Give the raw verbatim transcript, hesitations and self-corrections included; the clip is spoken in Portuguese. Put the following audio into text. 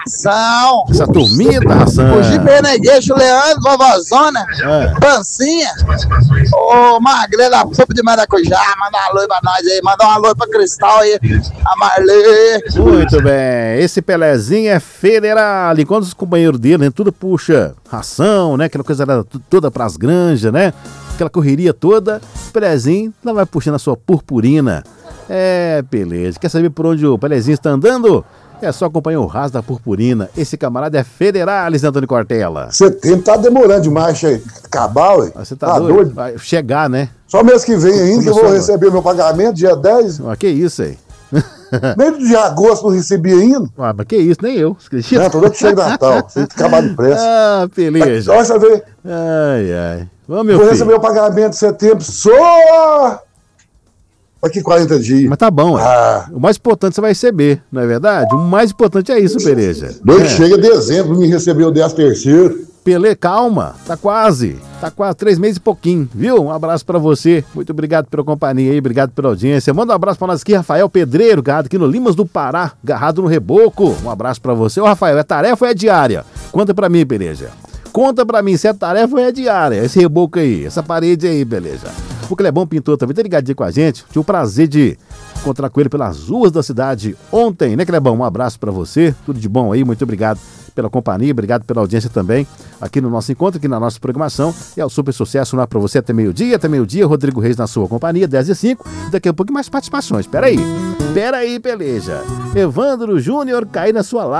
ração. Essa turminha da ração. O Gibenegueixo, Leandro, Vovozona, é. Pancinha, o Magrela da Pupa de Maracujá, manda um alô pra nós aí, manda um alô pra Cristal aí, a Marley. Muito bem, esse Pelezinho é federal, enquanto os companheiros dele, né, tudo puxa ração, né, aquela coisa toda pras granjas, né, aquela correria toda, o Pelezinho lá vai puxando a sua purpurina. É, beleza, quer saber por onde o Pelezinho está andando? É só acompanhar o Raso da Purpurina. Esse camarada é federales, Antônio Cortella. Setembro tá demorando demais acabar, ué. Você tá, tá doido? doido? Vai chegar, né? Só mês que vem ainda que eu vou agora receber meu pagamento, dia dez. Ah, que isso aí? Nem do dia agosto não recebi ainda. Ah, mas que isso, nem eu. Não, tô doido que chega Natal. Você tem que acabar depressa. Ah, beleza. Só você ver. Ai, ai. Vamos, meu vou filho. receber o pagamento de setembro só daqui quarenta dias. Mas tá bom, ah. é. O mais importante você vai receber, não é verdade? O mais importante é isso, Pereja. Doido é. Chega dezembro, me recebeu o décimo terceiro. Pelé, calma, tá quase, tá quase três meses e pouquinho, viu? Um abraço pra você, muito obrigado pela companhia aí, obrigado pela audiência. Manda um abraço pra nós aqui, Rafael Pedreiro, garrado aqui no Limas do Pará, garrado no Reboco. Um abraço pra você. Ô, Rafael, é tarefa ou é diária? Conta pra mim, Pereja. Conta pra mim se é tarefa ou é diária, esse reboco aí, essa parede aí, beleza. O Clebão Pintor também tá ligadinho com a gente, tive o prazer de encontrar com ele pelas ruas da cidade ontem, né, Clebão? Um abraço pra você, tudo de bom aí, muito obrigado pela companhia, obrigado pela audiência também aqui no nosso encontro, aqui na nossa programação. É o super sucesso lá pra você até meio-dia, até meio-dia, Rodrigo Reis na sua companhia, dez e cinco, daqui a pouco mais participações, peraí, peraí, peleja. Evandro Júnior cair na sua live.